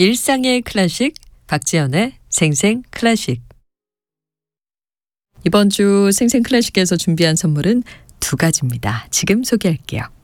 일상의 클래식, 박지연의 생생 클래식. 이번 주 생생 클래식에서 준비한 선물은 두 가지입니다. 지금 소개할게요.